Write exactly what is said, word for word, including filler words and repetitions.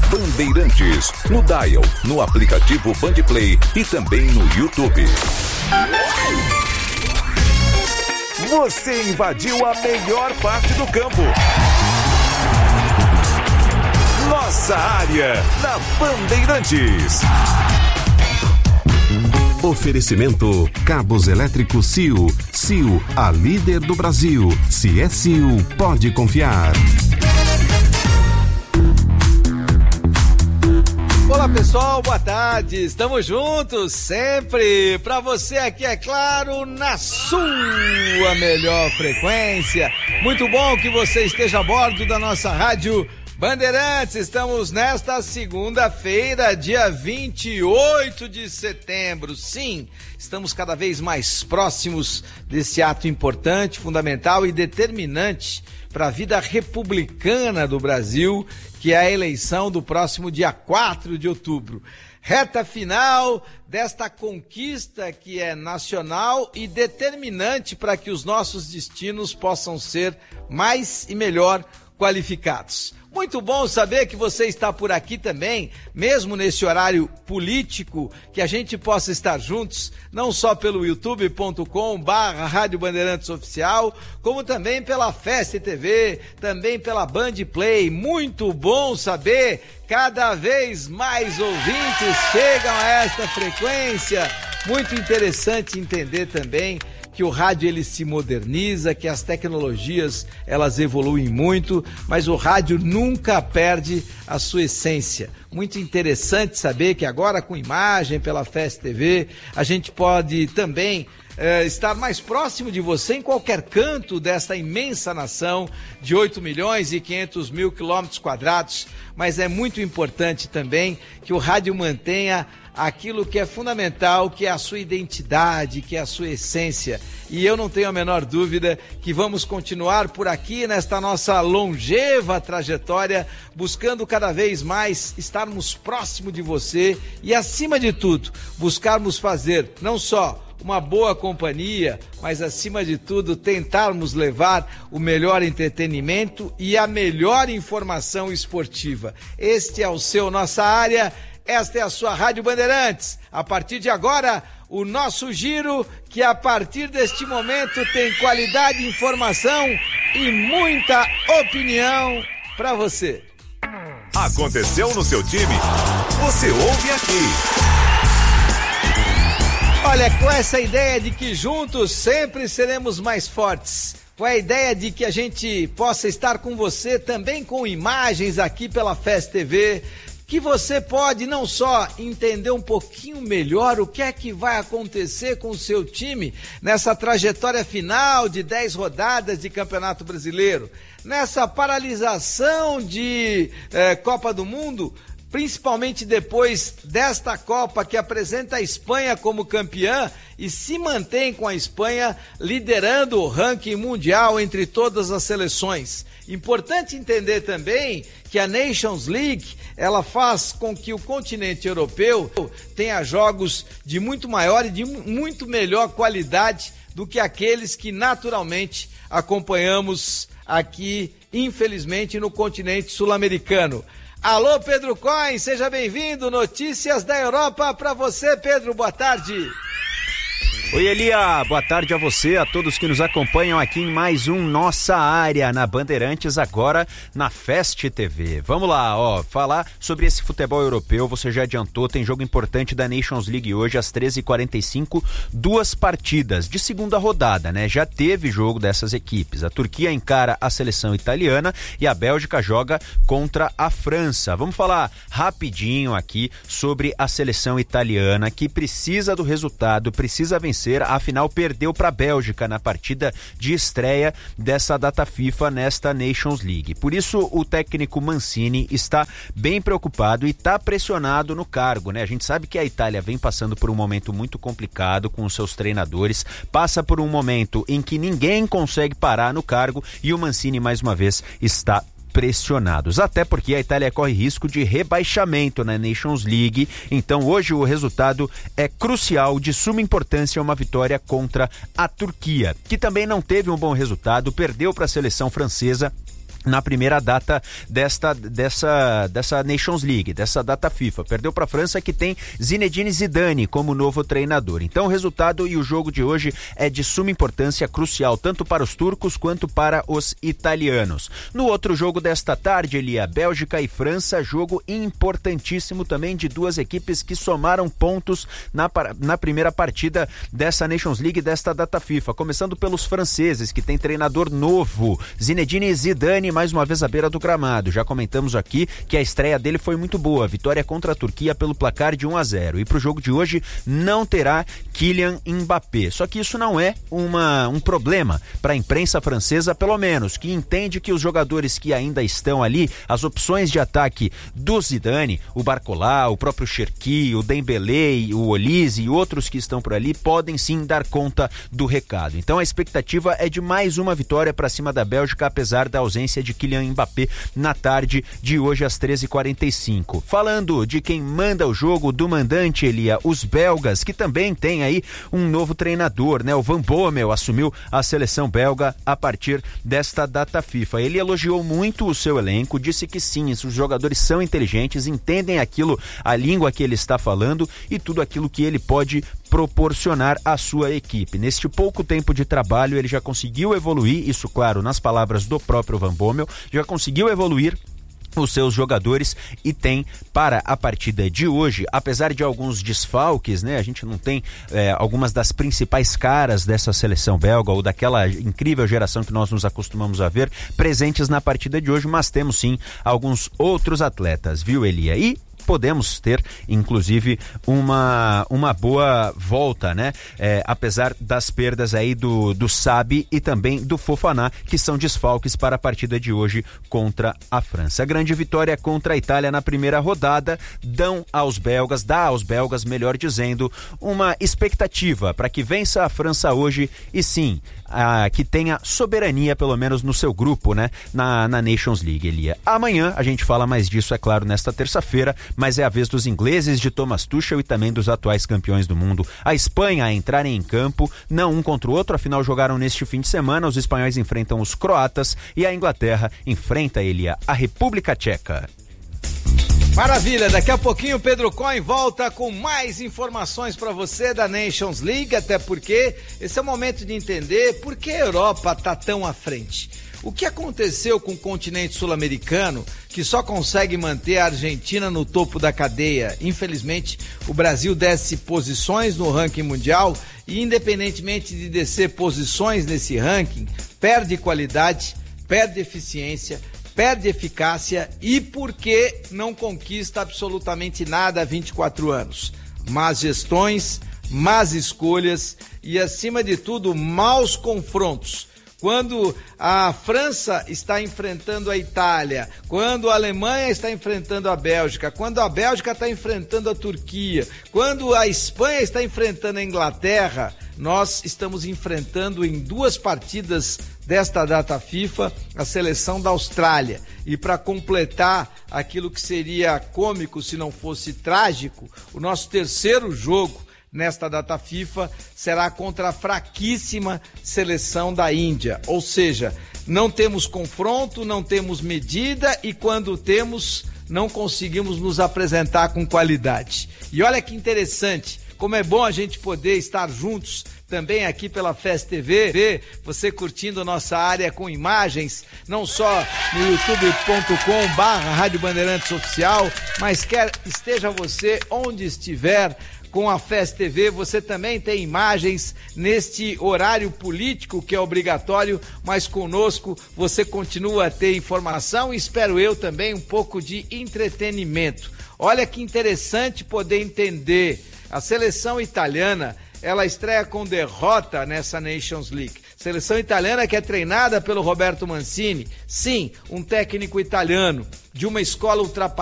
Bandeirantes, no Dial, no aplicativo Bandplay e também no YouTube. Você invadiu a melhor parte do campo. Nossa área, na Bandeirantes. Oferecimento Cabos Elétricos C I O. C I O, a líder do Brasil. Se é C I O, pode confiar. Olá pessoal, boa tarde, estamos juntos sempre, para você aqui é claro, na sua melhor frequência. Muito bom que você esteja a bordo da nossa rádio Bandeirantes. Estamos nesta segunda-feira, dia vinte e oito de setembro. Sim, estamos cada vez mais próximos desse ato importante, fundamental e determinante para a vida republicana do Brasil, que é a eleição do próximo dia quatro de outubro. Reta final desta conquista que é nacional e determinante para que os nossos destinos possam ser mais e melhor qualificados. Muito bom saber que você está por aqui também, mesmo nesse horário político, que a gente possa estar juntos, não só pelo youtube ponto com barra Rádio Bandeirantes Oficial, como também pela Fest T V, também pela Bandplay. Muito bom saber, cada vez mais ouvintes chegam a esta frequência. Muito interessante entender também que o rádio ele se moderniza, que as tecnologias elas evoluem muito, mas o rádio nunca perde a sua essência. Muito interessante saber que agora com imagem pela Fest T V, a gente pode também eh, estar mais próximo de você em qualquer canto desta imensa nação de oito milhões e quinhentos mil quilômetros quadrados, mas é muito importante também que o rádio mantenha aquilo que é fundamental, que é a sua identidade, que é a sua essência. E eu não tenho a menor dúvida que vamos continuar por aqui nesta nossa longeva trajetória, buscando cada vez mais estarmos próximo de você e, acima de tudo, buscarmos fazer não só uma boa companhia, mas acima de tudo tentarmos levar o melhor entretenimento e a melhor informação esportiva. Este é o seu Nossa Área. Esta é a sua Rádio Bandeirantes. A partir de agora, o nosso giro, que a partir deste momento tem qualidade, informação e muita opinião para você. Aconteceu no seu time? Você ouve aqui. Olha, com essa ideia de que juntos sempre seremos mais fortes, com a ideia de que a gente possa estar com você também com imagens aqui pela Fest T V, que você pode não só entender um pouquinho melhor o que é que vai acontecer com o seu time nessa trajetória final de dez rodadas de Campeonato Brasileiro, nessa paralisação de eh, Copa do Mundo, principalmente depois desta Copa que apresenta a Espanha como campeã e se mantém com a Espanha liderando o ranking mundial entre todas as seleções. Importante entender também que a Nations League, ela faz com que o continente europeu tenha jogos de muito maior e de muito melhor qualidade do que aqueles que naturalmente acompanhamos aqui, infelizmente, no continente sul-americano. Alô, Pedro Coin, seja bem-vindo. Notícias da Europa para você, Pedro. Boa tarde. Oi, Elia, boa tarde a você, a todos que nos acompanham aqui em mais um Nossa Área na Bandeirantes, agora na Fest T V. Vamos lá, ó, falar sobre esse futebol europeu, você já adiantou, tem jogo importante da Nations League hoje às treze e quarenta e cinco, duas partidas de segunda rodada, né? Já teve jogo dessas equipes, a Turquia encara a seleção italiana e a Bélgica joga contra a França. Vamos falar rapidinho aqui sobre a seleção italiana, que precisa do resultado, precisa vencer. Afinal perdeu para a Bélgica na partida de estreia dessa data FIFA nesta Nations League. Por isso o técnico Mancini está bem preocupado e está pressionado no cargo, né? A gente sabe que a Itália vem passando por um momento muito complicado com os seus treinadores, passa por um momento em que ninguém consegue parar no cargo e o Mancini mais uma vez está pressionados, até porque a Itália corre risco de rebaixamento na Nations League, então hoje o resultado é crucial, de suma importância, uma vitória contra a Turquia, que também não teve um bom resultado, perdeu para a seleção francesa na primeira data desta, dessa, dessa Nations League, dessa data FIFA. Perdeu para a França, que tem Zinedine Zidane como novo treinador. Então o resultado e o jogo de hoje é de suma importância, crucial, tanto para os turcos quanto para os italianos. No outro jogo desta tarde, Elia, Bélgica e França, jogo importantíssimo também de duas equipes que somaram pontos na, na primeira partida dessa Nations League, desta data FIFA. Começando pelos franceses, que tem treinador novo, Zinedine Zidane, mais uma vez à beira do gramado. Já comentamos aqui que a estreia dele foi muito boa, vitória contra a Turquia pelo placar de um a zero. E para o jogo de hoje não terá Kylian Mbappé. Só que isso não é uma, um problema para a imprensa francesa, pelo menos, que entende que os jogadores que ainda estão ali, as opções de ataque do Zidane, o Barcola, o próprio Cherki, o Dembélé, o Olise e outros que estão por ali, podem sim dar conta do recado. Então a expectativa é de mais uma vitória para cima da Bélgica, apesar da ausência de Kylian Mbappé na tarde de hoje às treze e quarenta e cinco. Falando de quem manda o jogo, do mandante, Elia, os belgas, que também tem aí um novo treinador, né? O Van Bommel assumiu a seleção belga a partir desta data FIFA. Ele elogiou muito o seu elenco, disse que sim, os jogadores são inteligentes, entendem aquilo, a língua que ele está falando e tudo aquilo que ele pode proporcionar à sua equipe. Neste pouco tempo de trabalho, ele já conseguiu evoluir, isso claro, nas palavras do próprio Van Bommel, já conseguiu evoluir os seus jogadores e tem para a partida de hoje, apesar de alguns desfalques, né? A gente não tem é, algumas das principais caras dessa seleção belga ou daquela incrível geração que nós nos acostumamos a ver presentes na partida de hoje, mas temos sim alguns outros atletas, viu, Elia? E podemos ter, inclusive, uma, uma boa volta, né? É, apesar das perdas aí do, do Sabi e também do Fofana, que são desfalques para a partida de hoje contra a França. A grande vitória contra a Itália na primeira rodada dão aos belgas, dá aos belgas, melhor dizendo, uma expectativa para que vença a França hoje e sim, a, que tenha soberania, pelo menos no seu grupo, né? Na, na Nations League, Elia. Amanhã a gente fala mais disso, é claro, nesta terça-feira, mas é a vez dos ingleses, de Thomas Tuchel e também dos atuais campeões do mundo, a Espanha, a entrarem em campo, não um contra o outro, afinal jogaram neste fim de semana, os espanhóis enfrentam os croatas e a Inglaterra enfrenta, Elia, a República Tcheca. Maravilha, daqui a pouquinho o Pedro Cohen volta com mais informações para você da Nations League, até porque esse é o momento de entender por que a Europa está tão à frente. O que aconteceu com o continente sul-americano que só consegue manter a Argentina no topo da cadeia? Infelizmente, o Brasil desce posições no ranking mundial e, independentemente de descer posições nesse ranking, perde qualidade, perde eficiência, perde eficácia e porque não conquista absolutamente nada há vinte e quatro anos. Más gestões, más escolhas e, acima de tudo, maus confrontos. Quando a França está enfrentando a Itália, quando a Alemanha está enfrentando a Bélgica, quando a Bélgica está enfrentando a Turquia, quando a Espanha está enfrentando a Inglaterra, nós estamos enfrentando em duas partidas desta data FIFA a seleção da Austrália. E para completar aquilo que seria cômico se não fosse trágico, o nosso terceiro jogo nesta data FIFA será contra a fraquíssima seleção da Índia, ou seja, não temos confronto, não temos medida e quando temos, não conseguimos nos apresentar com qualidade. E olha que interessante, como é bom a gente poder estar juntos também aqui pela F E S T V, ver você curtindo nossa área com imagens, não só no youtube ponto com barra Rádio Bandeirantes Oficial, mas quer esteja você onde estiver, com a F E S T V, você também tem imagens neste horário político que é obrigatório, mas conosco você continua a ter informação e espero eu também um pouco de entretenimento. Olha que interessante poder entender, a seleção italiana, ela estreia com derrota nessa Nations League. Seleção italiana que é treinada pelo Roberto Mancini, sim, um técnico italiano, de uma escola ultrapassada,